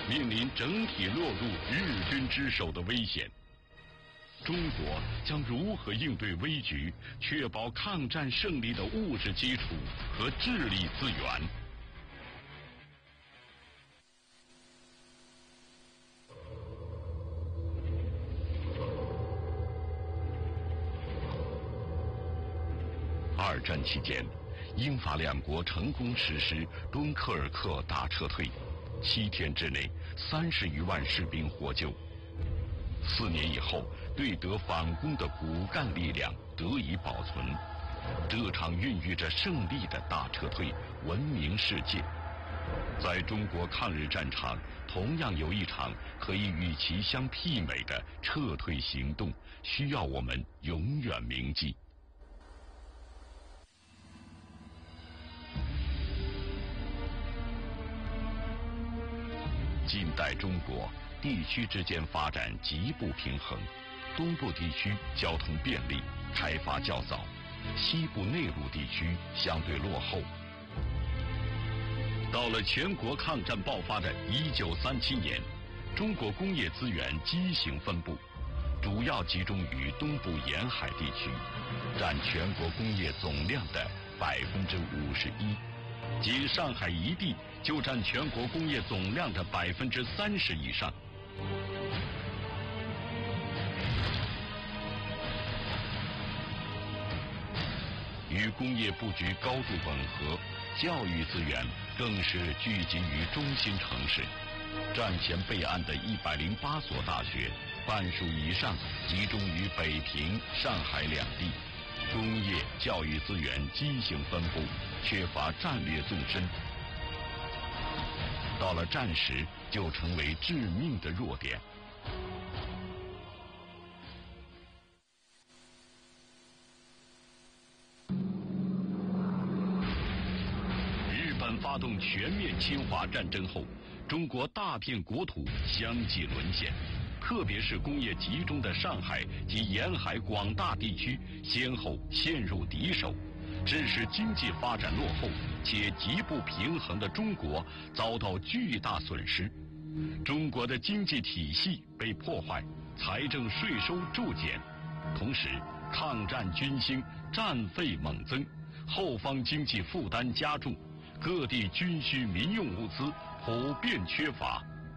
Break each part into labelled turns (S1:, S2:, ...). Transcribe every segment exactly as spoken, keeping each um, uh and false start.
S1: 面临整体落入日军之手的危险。中国将如何应对危局，确保抗战胜利的物质基础和智力资源？二战期间，英法两国成功实施敦刻尔克大撤退，七天之内，三十余万士兵获救。四年以后，对德反攻的骨干力量得以保存。这场孕育着胜利的大撤退闻名世界。在中国抗日战场，同样有一场可以与其相媲美的撤退行动，需要我们永远铭记。近代中国地区之间发展极不平衡，东部地区交通便利，开发较早，西部内陆地区相对落后。到了全国抗战爆发的一九三七年，中国工业资源畸形分布，主要集中于东部沿海地区，占全国工业总量的百分之五十一。仅上海一地就占全国工业总量的百分之三十以上。与工业布局高度吻合，教育资源更是聚集于中心城市。战前备案的一百零八所大学，半数以上集中于北平、上海两地。工业教育资源畸形分布，缺乏战略纵深，到了战时就成为致命的弱点。日本发动全面侵华战争后，中国大片国土相继沦陷。特别是工业集中的上海及沿海广大地区，先后陷入敌手，致使经济发展落后且极不平衡的中国遭到巨大损失。中国的经济体系被破坏，财政税收骤减，同时抗战军兴，战费猛增，后方经济负担加重，各地军需民用物资普遍缺乏。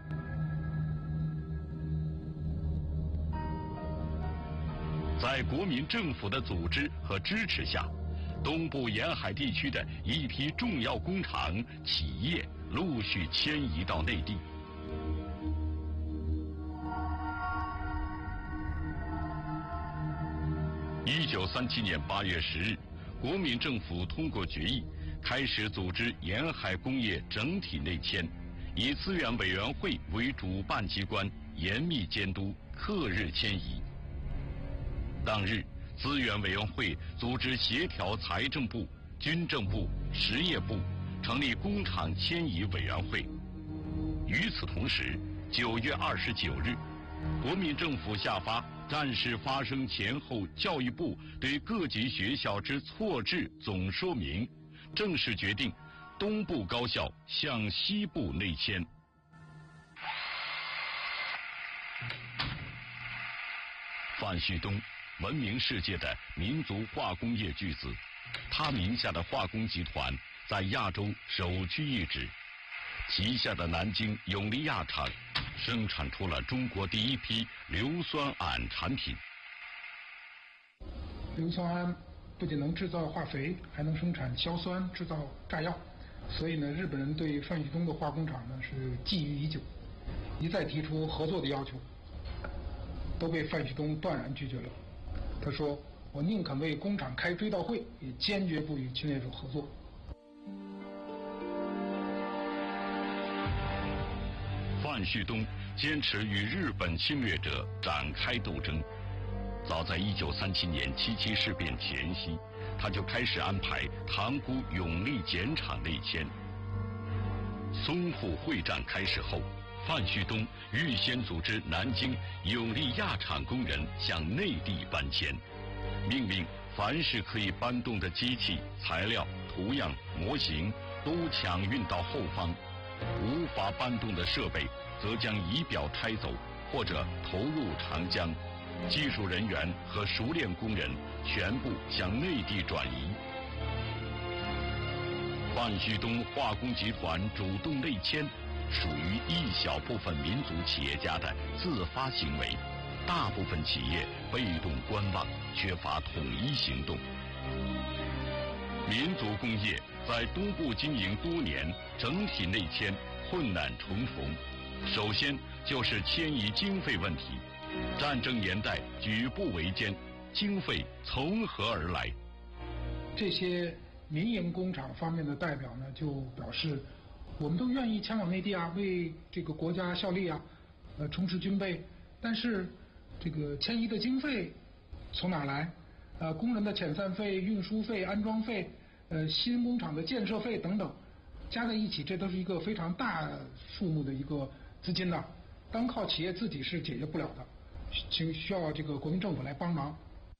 S1: 在国民政府的组织和支持下，东部沿海地区的一批重要工厂、企业陆续迁移到内地。一九三七年八月十日，国民政府通过决议，开始组织沿海工业整体内迁，以资源委员会为主办机关，严密监督，克日迁移。当日，资源委员会组织协调财政部、军政部、实业部，成立工厂迁移委员会。与此同时，九月二十九日，国民政府下发战事发生前后教育部对各级学校之错置总说明，正式决定东部高校向西部内迁。范旭东，闻名世界的民族化工业巨子，他名下的化工集团在亚洲首屈一指，旗下的南京永利亚厂生产出了中国第一批硫酸铵产品。
S2: 硫酸铵不仅能制造化肥，还能生产硝酸，制造炸药。所以呢，日本人对范旭东的化工厂呢是觊觎已久，一再提出合作的要求，都被范旭东断然拒绝了。他说：“我宁肯为工厂开追悼会，也坚决不与侵略者合作。”
S1: 范旭东坚持与日本侵略者展开斗争。早在一九三七年七七事变前夕，他就开始安排塘沽永利碱厂内迁。淞沪会战开始后，范旭东预先组织南京永利亚厂工人向内地搬迁，命令凡是可以搬动的机器、材料、图样、模型都抢运到后方， 无法搬动的设备则将仪表拆走，或者投入长江，技术人员和熟练工人全部向内地转移。范旭东化工集团主动内迁，属于一小部分民族企业家的自发行为，大部分企业被动观望，缺乏统一行动。民族工业在东部经营多年，整体内迁困难重重。首先就是迁移经费问题，战争年代举步维艰，经费从何而来？
S2: 这些民营工厂方面的代表呢，就表示，我们都愿意前往内地啊，为这个国家效力啊，呃，充实军备。但是，这个迁移的经费从哪来？呃，工人的遣散费、运输费、安装费，呃，新工厂的建设费等等，加在一起，这都是一个非常大数目的一个资金呐。单靠企业自己是解决不了的，需需要这个国民政府来帮忙。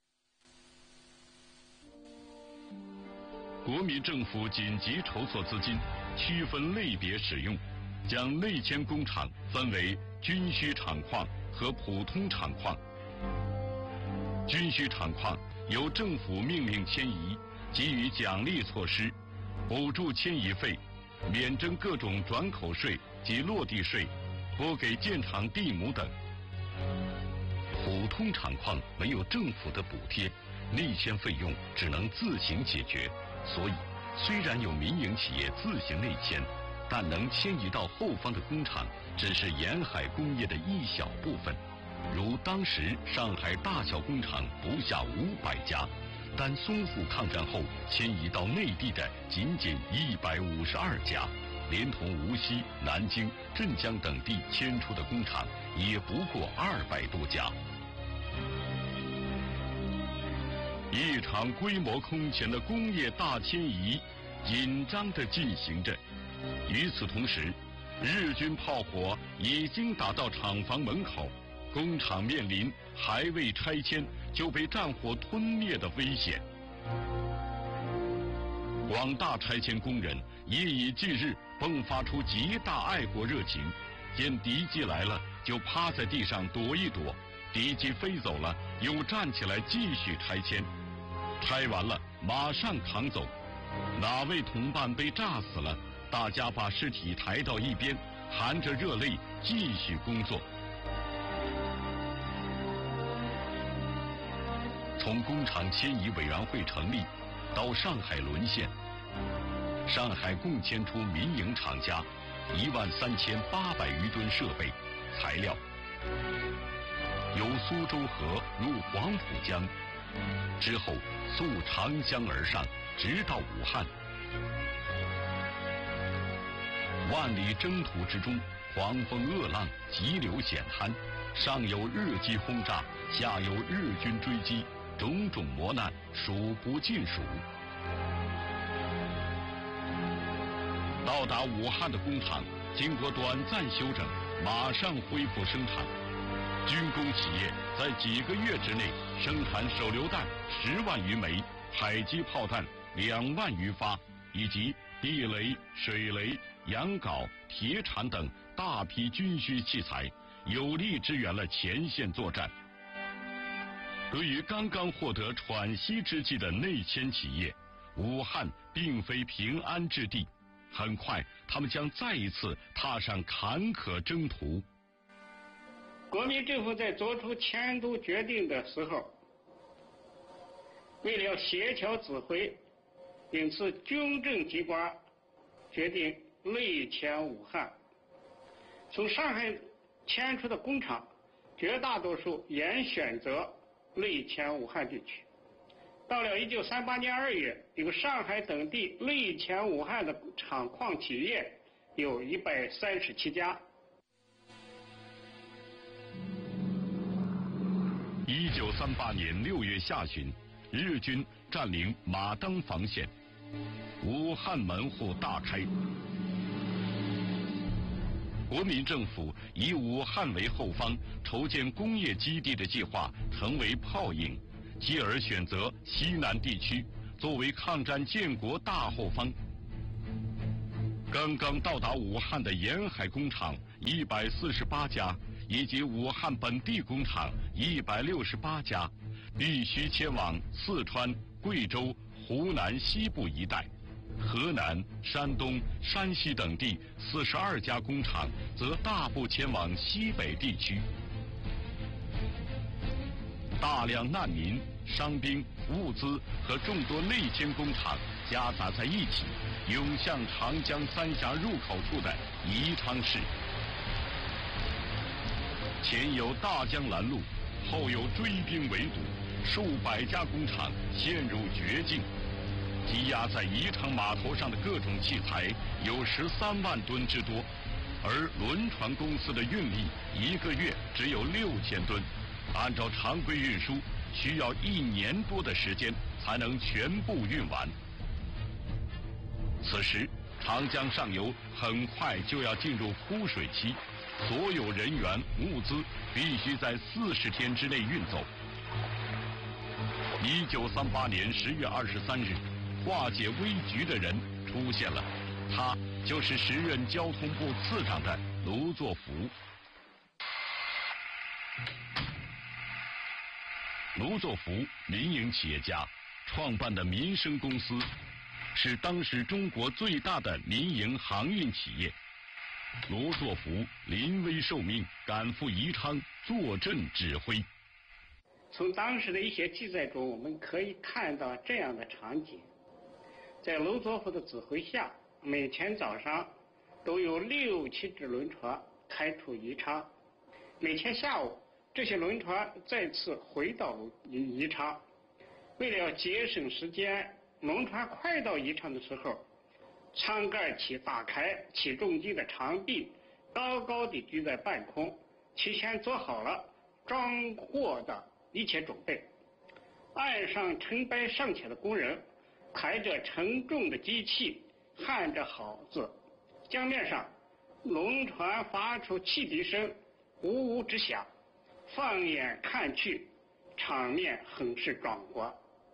S1: 国民政府紧急筹措资金，区分类别使用，将内迁工厂分为军需厂矿和普通厂矿。军需厂矿由政府命令迁移，给予奖励措施，补助迁移费，免征各种转口税及落地税，拨给建厂地亩等。普通厂矿没有政府的补贴，内迁费用只能自行解决。所以，虽然有民营企业自行内迁，但能迁移到后方的工厂只是沿海工业的一小部分。如当时上海大小工厂不下五百家，但淞沪抗战后迁移到内地的仅仅一百五十二家，连同无锡、南京、镇江等地迁出的工厂也不过二百多家。一场规模空前的工业大迁移紧张地进行着。与此同时，日军炮火已经打到厂房门口，工厂面临还未拆迁就被战火吞灭的危险。广大拆迁工人夜以继日迸发出极大爱国热情，见敌机来了就趴在地上躲一躲，敌机飞走了又站起来继续拆迁，拆完了马上扛走。哪位同伴被炸死了，大家把尸体抬到一边，含着热泪继续工作。从工厂迁移委员会成立到上海沦陷，上海共迁出民营厂家一万三千八百余吨设备、材料，由苏州河入黄浦江，之后溯长江而上，直到武汉。万里征途之中，狂风恶浪，急流险滩，上有日机轰炸，下有日军追击，种种磨难数不尽数。到达武汉的工厂，经过短暂休整，马上恢复生产。军工企业在几个月之内生产手榴弹十万余枚，迫击炮弹两万余发，以及地雷、水雷、羊镐、铁铲等大批军需器材，有力支援了前线作战。对于刚刚获得喘息之际的内迁企业，武汉并非平安之地，很快他们将再一次踏上坎坷征途。
S3: 国民政府在做出迁都决定的时候，为了协调指挥，因此军政机关决定内迁武汉。从上海迁出的工厂，绝大多数也选择内迁武汉地区。到了一九三八年二月，由上海等地内迁武汉的厂矿企业有一百三十七家。
S1: 一九三八年六月下旬，日军占领马当防线，武汉门户大开。国民政府以武汉为后方，筹建工业基地的计划成为泡影，继而选择西南地区作为抗战建国大后方。 刚刚到达武汉的沿海工厂一百四十八家，以及武汉本地工厂一百六十八家，必须迁往四川、贵州、湖南西部一带。河南、山东、山西等地四十二家工厂则大部迁往西北地区。大量难民、伤兵、物资和众多内迁工厂夹杂在一起，涌向长江三峡入口处的宜昌市。前有大江拦路，后有追兵围堵，数百家工厂陷入绝境。积压在宜昌码头上的各种器材有十三万吨之多，而轮船公司的运力一个月只有六千吨，按照常规运输需要一年多的时间才能全部运完。此时长江上游很快就要进入枯水期，所有人员物资必须在四十天之内运走。一九三八年十月二十三日，化解危局的人出现了，他就是时任交通部次长的卢作孚。卢作孚民营企业家，创办的民生公司是当时中国最大的民营航运企业。卢作孚临危受命，赶赴宜昌坐镇指挥。
S3: 从当时的一些记载中，我们可以看到这样的场景。在卢作孚的指挥下，每天早上都有六七只轮船开出宜昌，每天下午这些轮船再次回到宜宜昌。为了节省时间，轮船快到宜昌的时候，舱盖起打开，起重机的长臂高高地举在半空，提前做好了装货的一切准备。岸上成百上千的工人抬着沉重的机器，喊着好字，江面上轮船发出汽笛声，呜呜直响。放眼看去，场面很是壮观。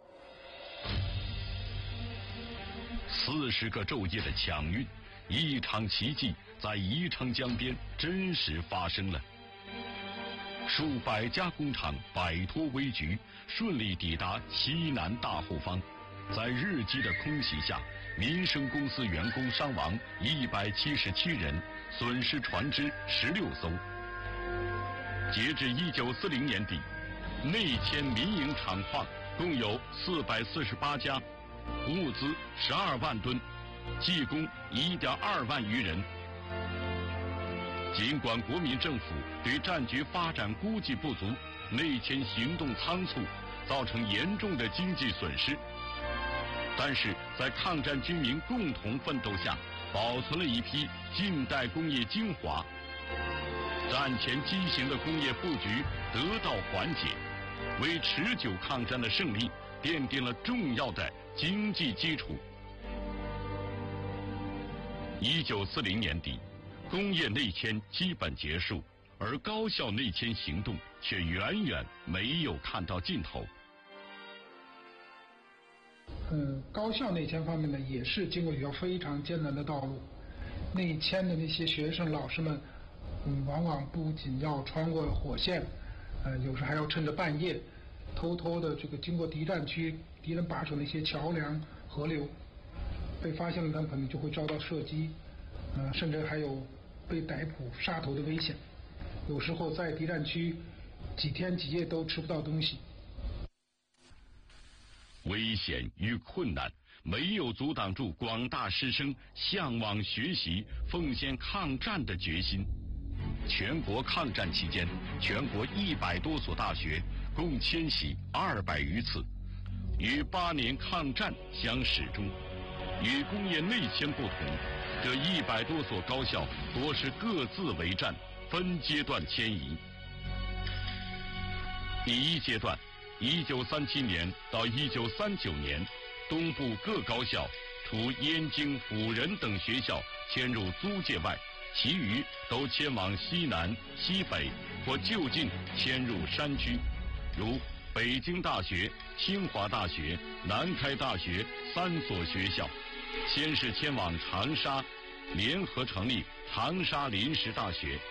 S1: 四十个昼夜的抢运，一场奇迹在宜昌江边真实发生了。数百家工厂摆脱危局，顺利抵达西南大后方。在日机的空袭下，民生公司员工伤亡一百七十七人，损失船只十六艘。截至一九四零年底，内迁民营厂矿共有四百四十八家，物资十二万吨，技工一点二万余人。尽管国民政府对战局发展估计不足，内迁行动仓促，造成严重的经济损失，但是在抗战军民共同奋斗下，保存了一批近代工业精华。战前畸形的工业布局得到缓解，为持久抗战的胜利奠定了重要的经济基础。一九四零年底，工业内迁基本结束，而高校内迁行动却远远没有看到尽头。
S2: 嗯，高校内迁方面呢，也是经过一条非常艰难的道路。内迁的那些学生老师们，嗯，往往不仅要穿过火线，呃，有时还要趁着半夜，偷偷的这个经过敌占区，敌人把守那些桥梁、河流，被发现了，他们可能就会遭到射击，呃，甚至还有被逮捕杀头的危险。有时候在敌占区几天几夜都吃不到东西。
S1: 危险与困难没有阻挡住广大师生向往学习、奉献抗战的决心。全国抗战期间，全国一百多所大学共迁徙二百余次，与八年抗战相始终。与工业内迁不同，这一百多所高校多是各自为战，分阶段迁移。第一阶段，一九三七年到一九三九年，东部各高校除燕京、辅仁等学校迁入租界外，其余都迁往西南、西北或就近迁入山区，如北京大学、清华大学、南开大学三所学校，先是迁往长沙、 联合成立长沙临时大学。